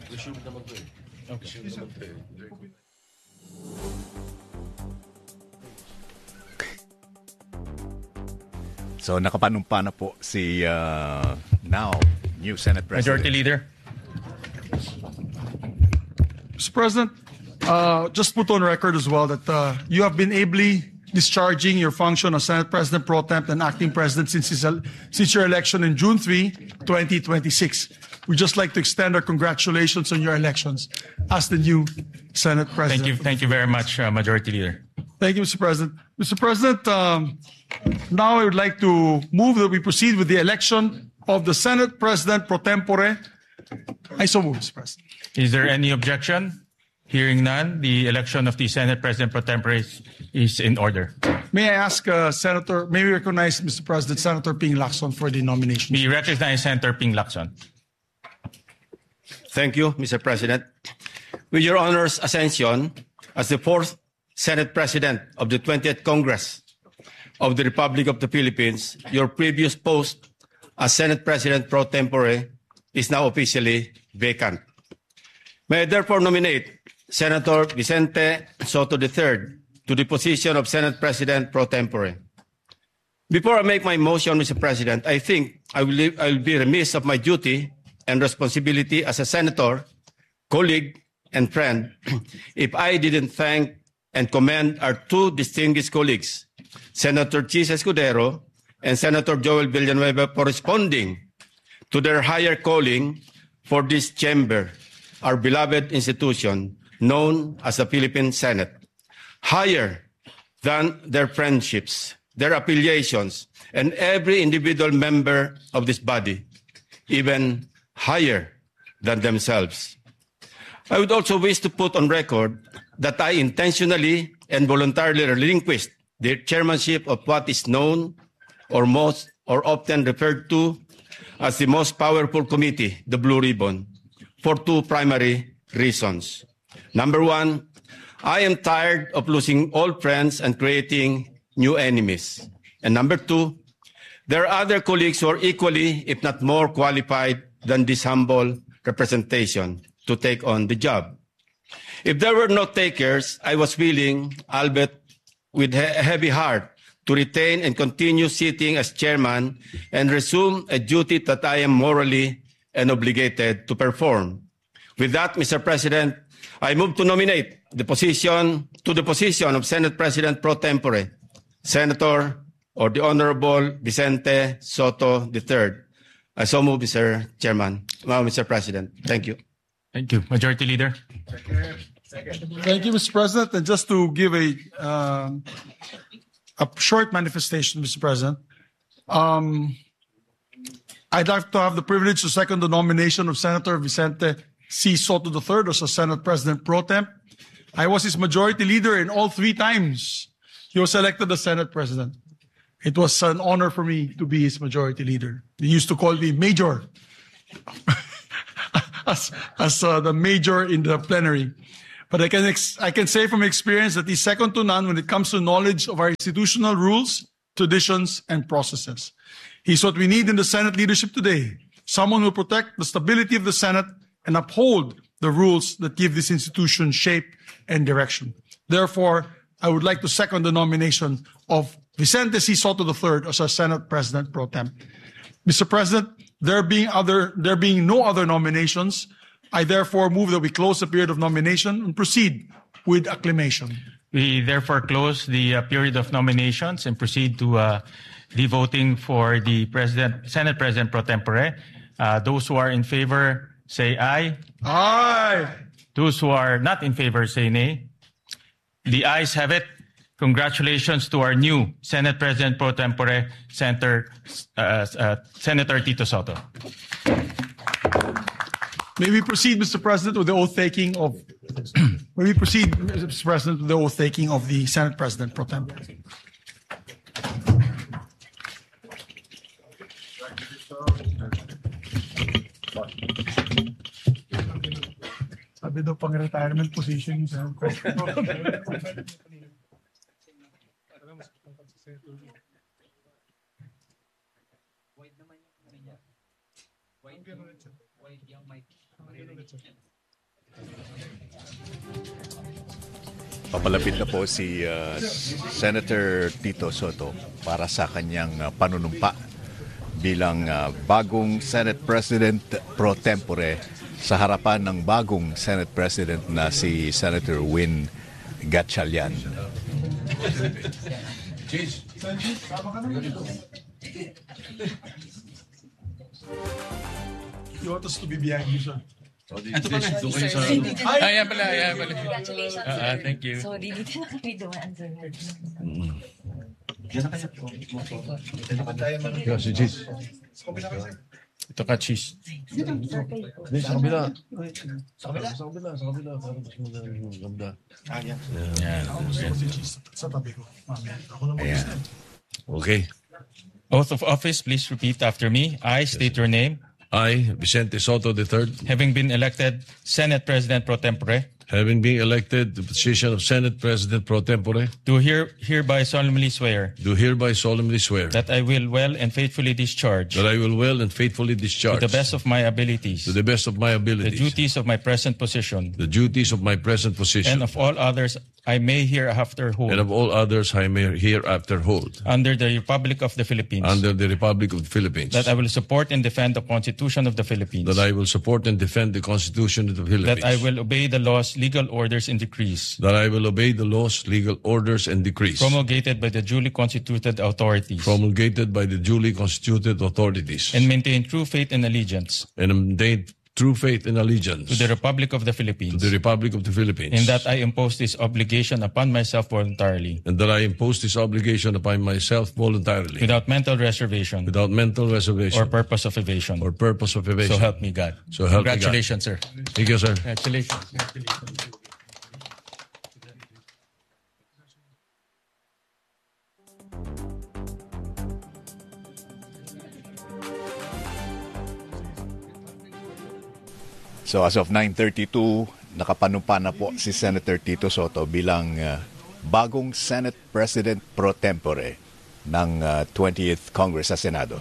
Resume naman to eh. Okay. Resume naman to eh. So nakapanumpa na po si now new Senate President. Majority Leader. Mr. President, just put on record as well that you have been ably discharging your function as Senate President Pro Temp and Acting President since your election in June 3, 2026. We'd just like to extend our congratulations on your elections as the new Senate President. Thank you very much, Majority Leader. Thank you, Mr. President. Mr. President, now I would like to move that we proceed with the election of the Senate President Pro Tempore. I so move, Mr. President. Is there any objection? Hearing none, the election of the Senate President Pro Tempore is in order. May I ask may we recognize, Mr. President, Senator Ping Lacson for the nomination? We recognize Senator Ping Lacson. Thank you, Mr. President. With your Honor's ascension as the fourth Senate President of the 20th Congress of the Republic of the Philippines, your previous post as Senate President Pro Tempore is now officially vacant. May I therefore nominate Senator Vicente Soto III to the position of Senate President Pro Tempore. Before I make my motion, Mr. President, I think I will be remiss of my duty and responsibility as a senator, colleague, and friend if I didn't thank and commend our two distinguished colleagues, Senator Chis Escudero and Senator Joel Villanueva, for responding to their higher calling for this chamber, our beloved institution known as the Philippine Senate. Higher than their friendships, their affiliations, and every individual member of this body, even higher than themselves. I would also wish to put on record that I intentionally and voluntarily relinquished the chairmanship of what is known or often referred to as the most powerful committee, the Blue Ribbon, for two primary reasons. Number one, I am tired of losing old friends and creating new enemies. And number two, there are other colleagues who are equally, if not more qualified than this humble representation to take on the job. If there were no takers, I was willing, albeit with a heavy heart, to retain and continue sitting as chairman and resume a duty that I am morally and obligated to perform. With that, Mr. President, I move to nominate the position of Senate President Pro Tempore, Senator or the Honorable Vicente Soto III. I so move, Mr. Chairman. Mr. President. Thank you. Thank you. Majority Leader. Thank you, Mr. President. And just to give a short manifestation, Mr. President, I'd like to have the privilege to second the nomination of Senator Vicente C. Soto III as a Senate President Pro Temp. I was his majority leader in all three times he was elected as Senate President. It was an honor for me to be his majority leader. They used to call me Major, as the major in the plenary. But I can say from experience that he's second to none when it comes to knowledge of our institutional rules, traditions, and processes. He's what we need in the Senate leadership today. Someone who will protect the stability of the Senate and uphold the rules that give this institution shape and direction. Therefore, I would like to second the nomination of Vicente C. Soto III as our Senate President Pro Temp. Mr. President, there being no other nominations, I therefore move that we close the period of nomination and proceed with acclamation. We therefore close the period of nominations and proceed to the voting for the Senate President Pro Tempore. Those who are in favor say aye. Aye. Those who are not in favor say nay. The ayes have it. Congratulations to our new Senate President Pro Tempore, Senator Tito Soto. May we proceed, Mr. President, with the oath taking of. May we proceed, Mr. President, with the oath taking of the Senate President Pro Tempore. Sabi daw pang retirement position yung Senate President. Papalapit na po si Senator Tito Soto para sa kanyang panunumpa bilang bagong Senate President pro tempore sa harapan ng bagong Senate President na si Senator Win Gatchalian. You want us to be behind you, sir? Ito pala. Ayan pala. Congratulations, sir. Thank you. Sorry, dito na kami dumaan, sir. Ito ka, cheese. Sa kabila. Sa kabila. Para mas maganda. Sa tabi ko. Mamaya. Ako na Ayan. Okay. Oath of office, please repeat after me. I state your name. I, Vicente Soto III, Having been elected Senate President pro tempore, having been elected the position of Senate President pro tempore, do hereby solemnly swear do hereby solemnly swear that I will well and faithfully discharge, that I will well and faithfully to discharge the best of my abilities, to the best of my the abilities duties of my present position, the duties of my present position, and of all others I may hereafter and hold, of all others I may hereafter hold, under the Republic of the Philippines, under the Republic of the Philippines, that I will support and defend the Constitution of the Philippines, that I will support and defend the Constitution of the Philippines, that I will obey the laws, legal orders, and decrees that I will obey the laws, legal orders, and decrees promulgated by the duly constituted authorities, promulgated by the duly constituted authorities, and maintain true faith and allegiance and maintain true faith and allegiance to the Republic of the Philippines, to the Republic of the Philippines, and that I impose this obligation upon myself voluntarily, and that I impose this obligation upon myself voluntarily, without mental reservation without mental reservation or purpose of evasion. or purpose of evasion. So help me God. So help me God. Congratulations, sir. Thank you, sir. Congratulations. So as of 9:32, nakapanumpa na po si Senator Tito Soto bilang bagong Senate President pro tempore ng 20th Congress sa Senado.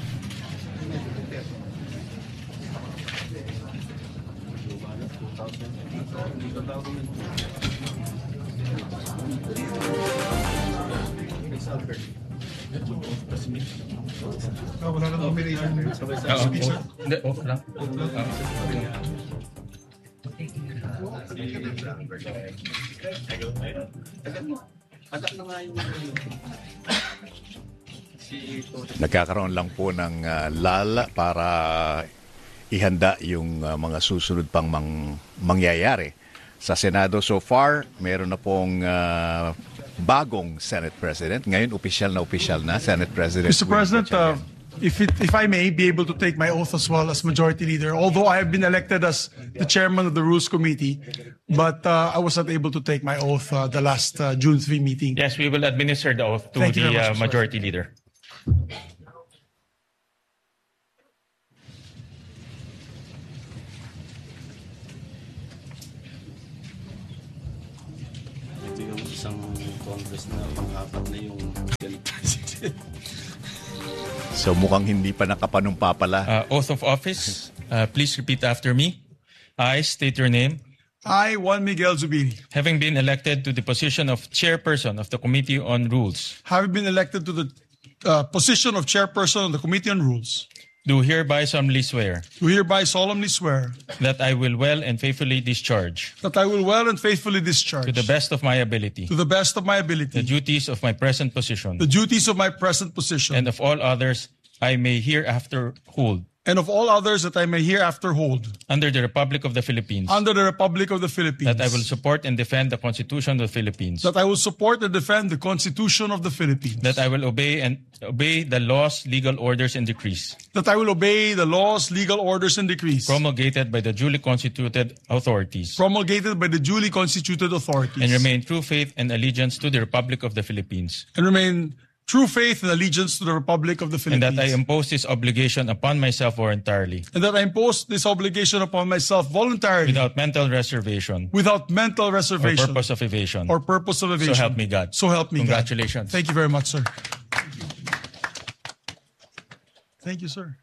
Wala na nomination. Hindi, off lang. Nagkakaroon lang po ng lala para ihanda yung mga susunod pang mangyayari sa Senado. So far, meron na pong bagong Senate President. Ngayon, opisyal na Senate President. Mr. President, if I may be able to take my oath as well as Majority Leader, although I have been elected as the Chairman of the Rules Committee, but I was not able to take my oath the last June 3 meeting. Yes, we will administer the oath to Thank you the very much, Mr. Majority Leader. Ito yung isang Congress na pang-apat na yung president. So mukhang hindi pa nakapanumpa pala. Oath of office, please repeat after me. I state your name. I, Juan Miguel Zubiri, Having been elected to the position of Chairperson of the Committee on Rules, have been elected to the position of Chairperson of the Committee on Rules, do hereby solemnly swear do hereby solemnly swear that I will well and faithfully discharge, that I will well and faithfully discharge, to the best of my ability, to the best of my the ability, duties of my present position, the duties of my present position, and of all others I may hereafter hold, and of all others that I may hereafter hold, under the Republic of the Philippines, under the Republic of the Philippines, that I will support and defend the Constitution of the Philippines, that I will support and defend the Constitution of the Philippines, that I will obey the laws, legal orders, and decrees that I will obey the laws, legal orders, and decrees promulgated by the duly constituted authorities, promulgated by the duly constituted authorities, and remain true faith and allegiance to the Republic of the Philippines, and remain true faith and allegiance to the Republic of the and Philippines, that I impose this obligation upon myself voluntarily, and that I impose this obligation upon myself voluntarily, without mental reservation without mental or reservation purpose of evasion. or purpose of evasion. So help me God. So help me God. Congratulations. Thank you very much, sir. Thank you, sir.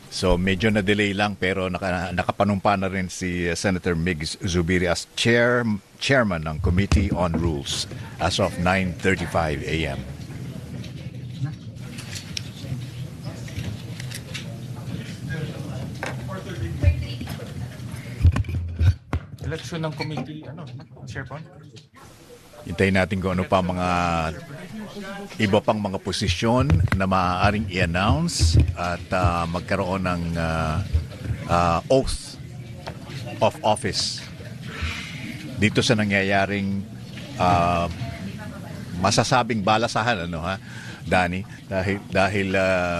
So medyo na-delay lang pero nakapanumpa na rin si Senator Mig Zubiri as chairman ng Committee on Rules as of 9:35 a.m. Election ng committee, Chairman? Hintayin natin kung ano pa mga iba pang mga posisyon na maaaring i-announce at magkaroon ng oath of office dito sa nangyayaring masasabing balasahan, Danny, dahil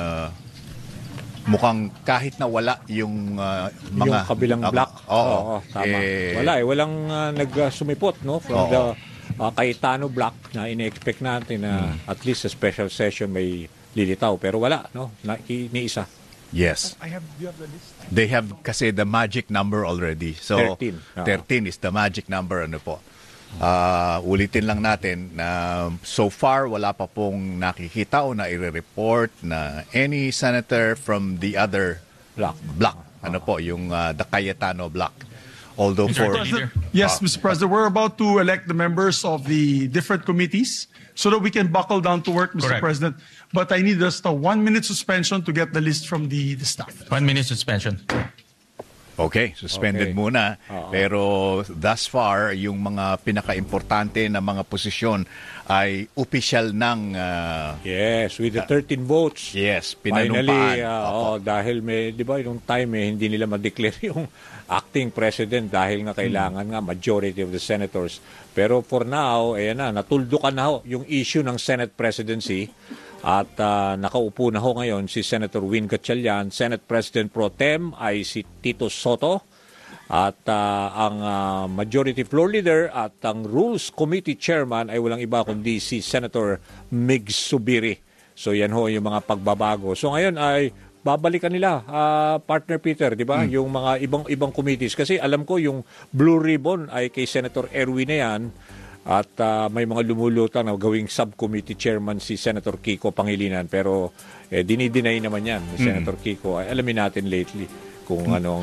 mukhang kahit na wala yung mga yung kabilang block. Oo, tama. Wala walang nagsumipot from the Cayetano block na ine-expect natin na at least sa special session may lilitaw, pero wala, ni isa. Yes. Do you have the list? They have kasi the magic number already. So 13. 13 is the magic number, po. Ulitin lang natin na so far wala pa pong nakikita o na i-report na any senator from the other block. Po, yung the Cayetano block. Although Mr. for Leader. Yes, Mr. President, we're about to elect the members of the different committees so that we can buckle down to work, Mr. Correct. President. But I need just a 1-minute suspension to get the list from the staff. 1 minute suspension. Okay, suspended Okay. muna. Pero thus far, yung mga pinaka-importante na mga posisyon ay opisyal ng Yes, with the 13 votes. yes, Finally, pinanumpaan. dahil di ba, yung time hindi nila ma-declare yung acting president dahil nga kailangan nga majority of the senators. Pero for now, natuldukan na yung issue ng Senate presidency at nakaupo na ngayon si Senator Win Gatchalian. Senate President Pro Tem ay si Tito Soto at ang Majority Floor Leader at ang Rules Committee Chairman ay walang iba kundi si Senator Mig Zubiri. So yan yung mga pagbabago. So ngayon ay babalikan nila, partner Peter, di ba? Yung mga ibang committees. Kasi alam ko yung Blue Ribbon ay kay Senator Erwin na yan. At may mga lumulutang na gawing subcommittee chairman si Senator Kiko Pangilinan. Pero dinideny naman yan ni Senator Kiko. Alamin natin lately kung anong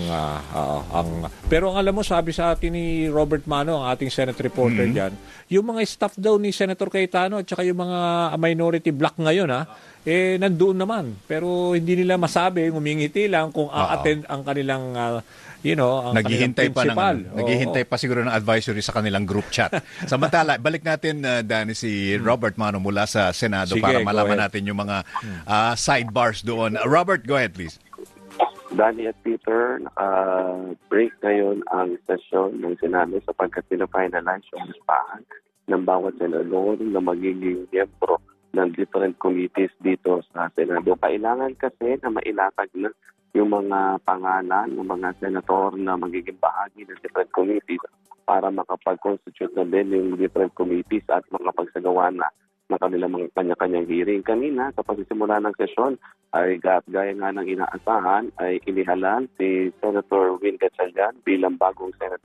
pero ang alam mo, sabi sa atin ni Robert Mano, ang ating Senate reporter dyan, yung mga staff daw ni Senator Cayetano at saka yung mga minority block ngayon nandoon naman. Pero hindi nila masabi, ngumingiti lang kung a-attend ang kanilang ang Naghihintay kanilang principal. naghihintay pa siguro ng advisory sa kanilang group chat. Samantala, balik natin Danny si Robert Mano mula sa Senado Sige, para go malaman ahead. natin yung mga sidebars doon. Robert, go ahead please. Danny at Peter, naka-break ngayon ang sesyon ng Senado sapagkat pina-finalize yung listahan ng bawat senador na magiging miyembro ng different committees dito sa Senado. Kailangan kasi na mailatag na yung mga pangalan ng mga senator na magiging bahagi ng different committees para makapag-constitute na din yung different committees at makapagsagawa na ng kanilang mga kanya-kanyang hearing. Kanina, sa pagsisimula ng sesyon, ay gaya nga ng inaasahan, ay inihalan si Senator Win Gatchalian bilang bagong Senate